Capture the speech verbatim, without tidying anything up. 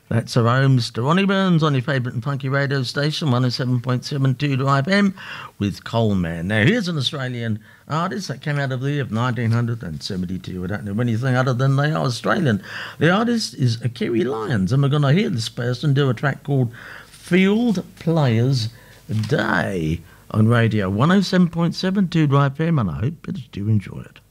That's our own Mister Ronnie Burns on your favourite and funky radio station, one oh seven point seven two F M, with Coleman. Now, here's an Australian artist that came out of the year of nineteen seventy-two. I don't know anything other than they are Australian. The artist is Kerry Lyons, and we're going to hear this person do a track called Field Players Day on radio one oh seven point seven two F M, and I hope that you do enjoy it.